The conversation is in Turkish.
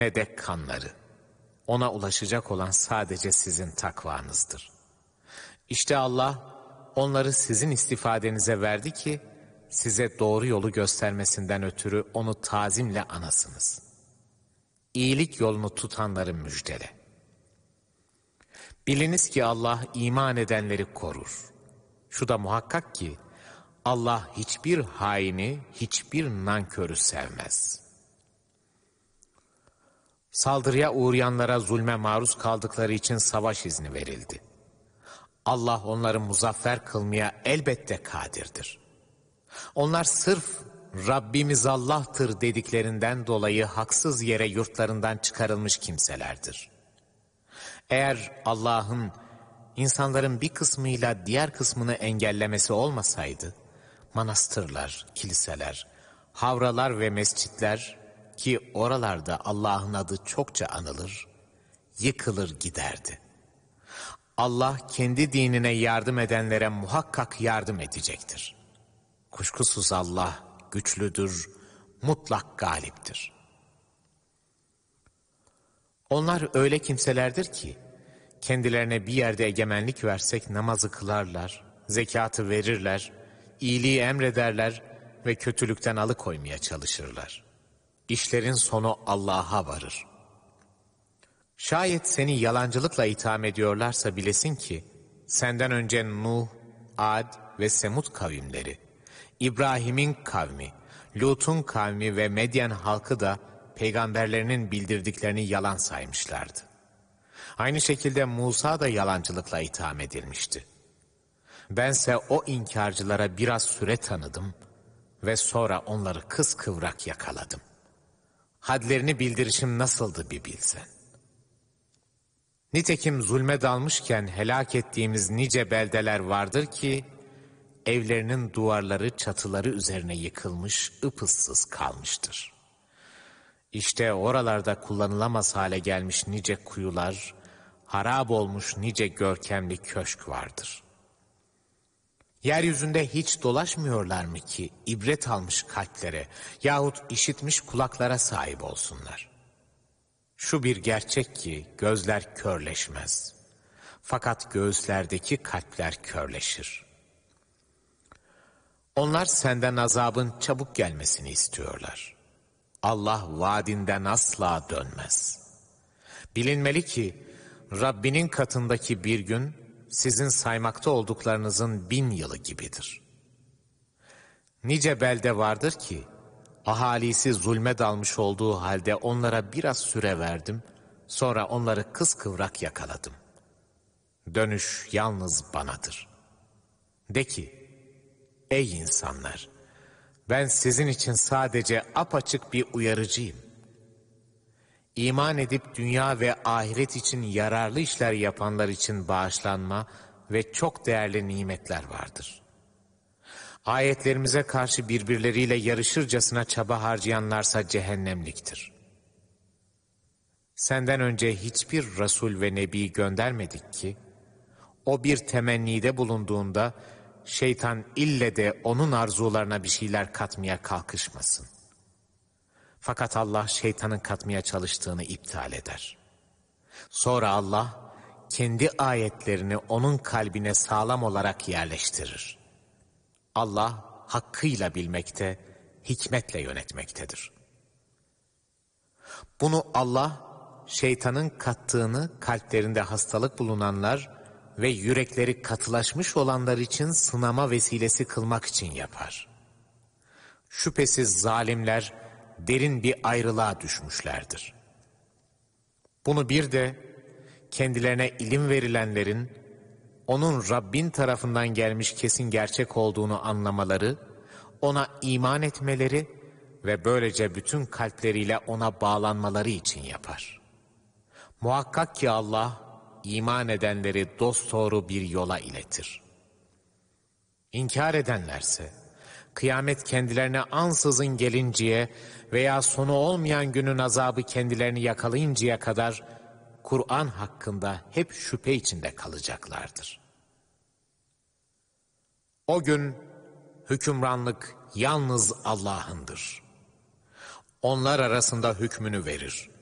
ne de kanları. Ona ulaşacak olan sadece sizin takvanızdır. İşte Allah onları sizin istifadenize verdi ki size doğru yolu göstermesinden ötürü onu tazimle anasınız. İyilik yolunu tutanları müjdele. Biliniz ki Allah iman edenleri korur. Şu da muhakkak ki Allah hiçbir haini, hiçbir nankörü sevmez. Saldırıya uğrayanlara zulme maruz kaldıkları için savaş izni verildi. Allah onları muzaffer kılmaya elbette kadirdir. Onlar sırf Rabbimiz Allah'tır dediklerinden dolayı haksız yere yurtlarından çıkarılmış kimselerdir. Eğer Allah'ın insanların bir kısmıyla diğer kısmını engellemesi olmasaydı, manastırlar, kiliseler, havralar ve mescitler ki oralarda Allah'ın adı çokça anılır, yıkılır giderdi. Allah kendi dinine yardım edenlere muhakkak yardım edecektir. Kuşkusuz Allah güçlüdür, mutlak galiptir. Onlar öyle kimselerdir ki, kendilerine bir yerde egemenlik versek namazı kılarlar, zekatı verirler, iyiliği emrederler ve kötülükten alıkoymaya çalışırlar. İşlerin sonu Allah'a varır. Şayet seni yalancılıkla itham ediyorlarsa bilesin ki, senden önce Nuh, Ad ve Semud kavimleri, İbrahim'in kavmi, Lut'un kavmi ve Medyen halkı da peygamberlerinin bildirdiklerini yalan saymışlardı. Aynı şekilde Musa da yalancılıkla itham edilmişti. Bense o inkarcılara biraz süre tanıdım ve sonra onları kıskıvrak yakaladım. Hadlerini bildirişim nasıldı bir bilsen. Nitekim zulme dalmışken helak ettiğimiz nice beldeler vardır ki, evlerinin duvarları çatıları üzerine yıkılmış, ıpıssız kalmıştır. İşte oralarda kullanılamaz hale gelmiş nice kuyular, harap olmuş nice görkemli köşk vardır. Yeryüzünde hiç dolaşmıyorlar mı ki ibret almış kalplere yahut işitmiş kulaklara sahip olsunlar? Şu bir gerçek ki gözler körleşmez. Fakat göğüslerdeki kalpler körleşir. Onlar senden azabın çabuk gelmesini istiyorlar. Allah vaadinden asla dönmez. Bilinmeli ki Rabbinin katındaki bir gün sizin saymakta olduklarınızın 1000 yılı gibidir. Nice belde vardır ki ahalisi zulme dalmış olduğu halde onlara biraz süre verdim, sonra onları kıskıvrak yakaladım. Dönüş yalnız banadır. De ki, ey insanlar, ben sizin için sadece apaçık bir uyarıcıyım. İman edip dünya ve ahiret için yararlı işler yapanlar için bağışlanma ve çok değerli nimetler vardır. Ayetlerimize karşı birbirleriyle yarışırcasına çaba harcayanlarsa cehennemliktir. Senden önce hiçbir Resul ve Nebi göndermedik ki, o bir temennide bulunduğunda şeytan ille de onun arzularına bir şeyler katmaya kalkışmasın. Fakat Allah şeytanın katmaya çalıştığını iptal eder. Sonra Allah kendi ayetlerini onun kalbine sağlam olarak yerleştirir. Allah hakkıyla bilmekte, hikmetle yönetmektedir. Bunu Allah şeytanın kattığını kalplerinde hastalık bulunanlar ve yürekleri katılaşmış olanlar için sınama vesilesi kılmak için yapar. Şüphesiz zalimler derin bir ayrılığa düşmüşlerdir. Bunu bir de kendilerine ilim verilenlerin onun Rabbin tarafından gelmiş kesin gerçek olduğunu anlamaları, ona iman etmeleri ve böylece bütün kalpleriyle ona bağlanmaları için yapar. Muhakkak ki Allah iman edenleri dosdoğru bir yola iletir. İnkar edenlerse kıyamet kendilerine ansızın gelinceye veya sonu olmayan günün azabı kendilerini yakalayıncaya kadar Kur'an hakkında hep şüphe içinde kalacaklardır. O gün hükümranlık yalnız Allah'ındır. Onlar arasında hükmünü verir.